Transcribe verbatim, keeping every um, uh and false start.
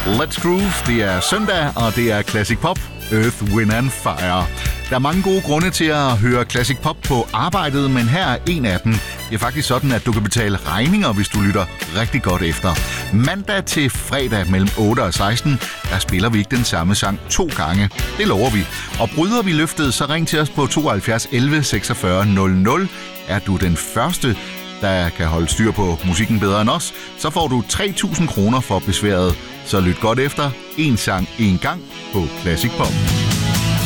Let's Groove. Det er søndag, og det er Classic Pop, Earth, Wind and Fire. Der er mange gode grunde til at høre Classic Pop på arbejdet, men her er en af dem. Det er faktisk sådan, at du kan betale regninger, hvis du lytter rigtig godt efter. Mandag til fredag mellem otte og seksten, der spiller vi ikke den samme sang to gange. Det lover vi. Og bryder vi løftet, så ring til os på tooghalvfjerds elleve seksogfyrre nul nul. Er du den første, der kan holde styr på musikken bedre end os, så får du tre tusind kroner for besværet. Så lyt godt efter. En sang, en gang på Classic Pop.